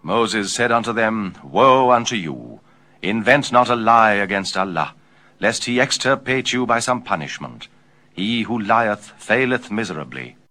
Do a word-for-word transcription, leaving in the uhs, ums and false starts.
Moses said unto them, Woe unto you! Invent not a lie against Allah, lest he extirpate you by some punishment. He who lieth faileth miserably.